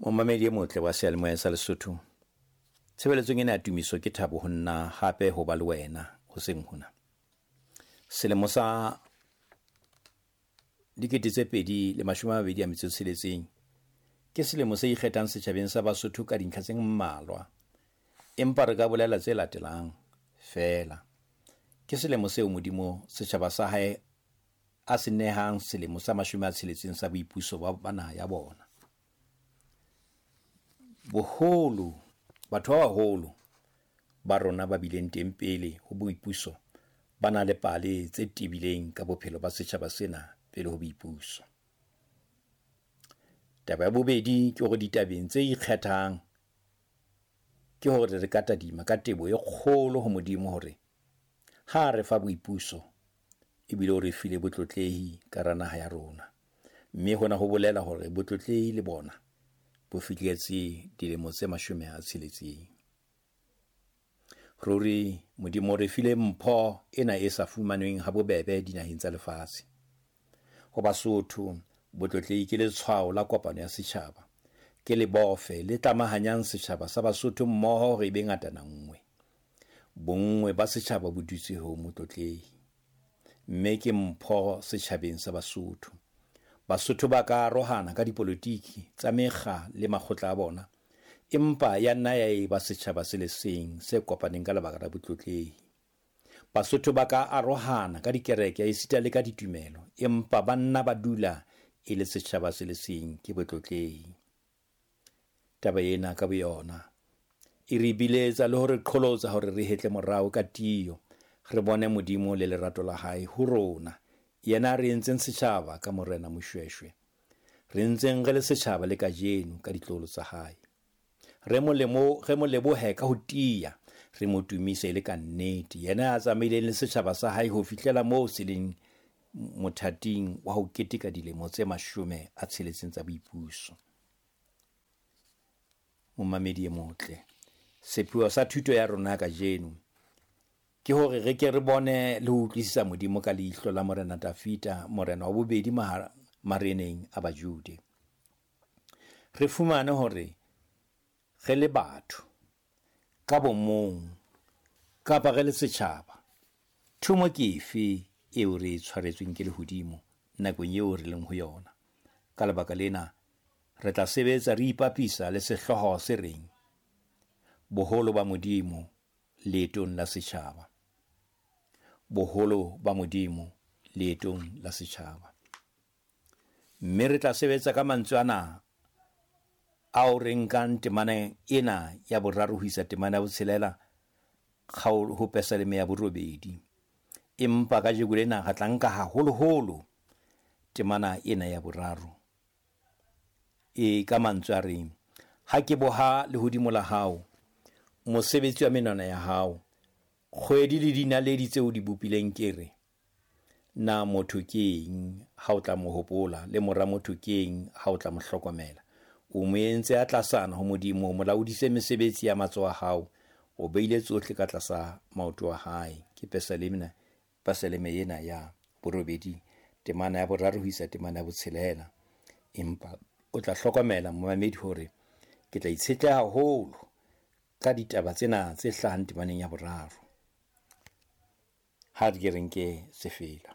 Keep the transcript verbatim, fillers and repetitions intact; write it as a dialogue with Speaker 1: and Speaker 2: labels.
Speaker 1: Momamedi e motle wa seyalemoya sa Lesotho. Tshebeletsong ena ya tumiso ke Thabo ho nna hape ho ba le wena hoseng hona. Selemo sa dikete tse pedi le mashome a mabedi a metso e tsheletseng ke selemo se ikgethang setjhabeng sa Basotho ka dintlha tse mmalwa, empa re ka bolela tse latelang fela. Ke selemo seo Modimo setjhaba sa hae a se nehang selemo sa mashome a tsheletseng sa boipuso ba bana ya bona. Boholo batho ba baholo ba rona ba bileng teng pele ho boipuso ba na le pale tse tibileng ka bophelo ba setjhaba sena pele ho boipuso. Taba ya bobedi ke hore ditabeng tse ikgethang ke hore re ka tadima ka tebo e kgolo ho Modimo hore ha re fa boipuso ebile o re file botlotlehi ka naha ya rona, mme hona ho bolela hore botlotlehi le bona bo fihletse dilemo tse mashome a tsheletseng. Ruri Modimo re file mpho ena e sa fumanweng ha bobebe dinaheng tsa lefatshe. Ho Basotho botlotlehi ke letshwao la kopano ya setjhaba, ke le bofe le tlamahanyang setjhaba sa Basotho mmoho hore e be ngatana nngwe. Bongwe ba setjhaba bo dutse ho motlotlehi, mme ke mpho setjhabeng sa Basotho. Basotho ba ka rohana ka dipolotiki tsa mekga le makgotla a bona, empa ya nna ya e ba setjhaba se le seng se kopaneng ka lebaka la botlotlehi. Basotho ba ka arohana ka dikereke esita le ka ditumelo, empa ba nna ba dula e le setjhaba se le seng ke botlotlehi. Taba ena ka boyona e re biletsa le hore qholotsa hore re hetle morao ka tiyo, re bone Modimo le lerato la hae ho rona. Yena re entseng setjhaba ka Morena Moshweshwe, re ntseng re le setjhaba le kajeno ka ditlolo tsa hae. Re molemo re mo lebohe ka ho tiya, re mo tumise le ka nnete. Yena a tsamaileng le setjhaba sa hae ho fihlela moo se leng mothating wa ho keteka dilemo tse mashome a tsheletseng tsa boipuso. Momamedi e motle, sepheo sa thuto ya rona kajeno ke hore re ke re bone le ho utlwisisa Modimo ka leihlo la Morena Dafita, morena wa bobedi mareneng a Bajude. Re fumane hore re le batho ka bomong kapa re le setjhaba, thumo ke efe eo re tshwaretsweng ke lehodimo nakong eo re leng ho yona. Ka lebaka lena re tla sebetsa re ipapisa le sehloho se reng boholo ba Modimo leetong la setjhaba. Boholo ba Modimo leetong la setjhaba. Mme re tla sebetsa ka mantswe ana ao re nkang temana ena ya boraro ho isa temana ya botshelela kgaolo ho pesaleme ya borobedi, empa ka jeko lena re tla nka haholoholo temana ena ya boraro e ka mantswe a reng ha ke boha lehodimo la hao, mosebetsi wa menwana ya hao, kgwedi le dinaledi tseo di bopileng ke re na motho ke eng ha o tla mo hopola, le mora motho ke eng ha o tla mo hlokomela. O mo entse a tlasana ho Modimo, mo laodise mesebetsi ya matsoho a hao, o beile tsohle ka tlasa maoto a hae. Ke pesaleme pesaleme ena ya borobedi temana ya boraro ho isa temana ya botshelela. Empa o tla hlokomela momamedi hore ke tla itshetleha haholo ka ditaba tsena tse hlahang temaneng ya boraro. Ha re ke renke se fela.